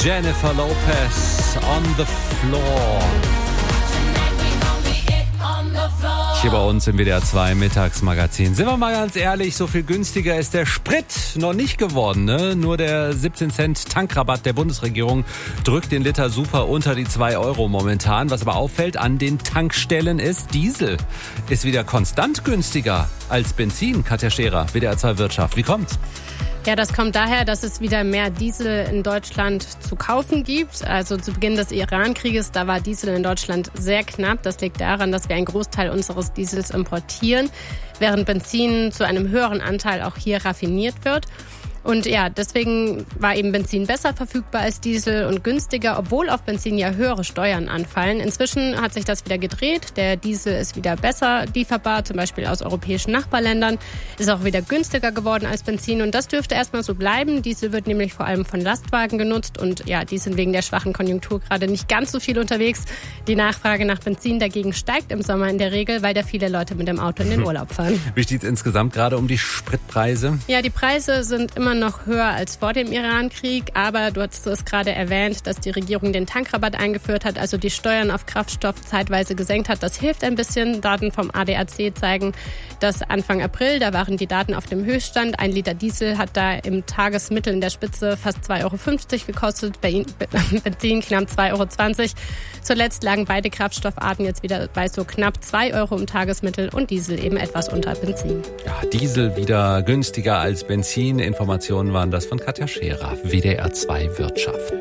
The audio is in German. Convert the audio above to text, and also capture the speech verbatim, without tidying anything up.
Jennifer Lopez, On the Floor. Hier bei uns im W D R zwei Mittagsmagazin. Sind wir mal ganz ehrlich, so viel günstiger ist der Sprit noch nicht geworden. Ne? Nur der siebzehn Cent Tankrabatt der Bundesregierung drückt den Liter Super unter die zwei Euro momentan. Was aber auffällt an den Tankstellen ist, Diesel ist wieder konstant günstiger als Benzin. Katja Scherer, W D R zwei Wirtschaft. Wie kommt's? Ja, das kommt daher, dass es wieder mehr Diesel in Deutschland zu kaufen gibt. Also zu Beginn des Iran-Krieges, da war Diesel in Deutschland sehr knapp. Das liegt daran, dass wir einen Großteil unseres Diesels importieren, während Benzin zu einem höheren Anteil auch hier raffiniert wird. Und ja, deswegen war eben Benzin besser verfügbar als Diesel und günstiger, obwohl auf Benzin ja höhere Steuern anfallen. Inzwischen hat sich das wieder gedreht. Der Diesel ist wieder besser lieferbar, zum Beispiel aus europäischen Nachbarländern. Ist auch wieder günstiger geworden als Benzin und das dürfte erstmal so bleiben. Diesel wird nämlich vor allem von Lastwagen genutzt und ja, die sind wegen der schwachen Konjunktur gerade nicht ganz so viel unterwegs. Die Nachfrage nach Benzin dagegen steigt im Sommer in der Regel, weil da viele Leute mit dem Auto in den Urlaub fahren. Wie steht es insgesamt gerade um die Spritpreise? Ja, die Preise sind immer noch höher als vor dem Iran-Krieg, aber du hast es gerade erwähnt, dass die Regierung den Tankrabatt eingeführt hat, also die Steuern auf Kraftstoff zeitweise gesenkt hat. Das hilft ein bisschen. Daten vom A D A C zeigen, dass Anfang April, da waren die Daten auf dem Höchststand. Ein Liter Diesel hat da im Tagesmittel in der Spitze fast zwei Euro fünfzig gekostet, Benzin knapp zwei Euro zwanzig. Zuletzt lagen beide Kraftstoffarten jetzt wieder bei so knapp zwei Euro im Tagesmittel und Diesel eben etwas unter Benzin. Ja, Diesel wieder günstiger als Benzin. Informationen waren das von Katja Scherer, W D R zwei Wirtschaft.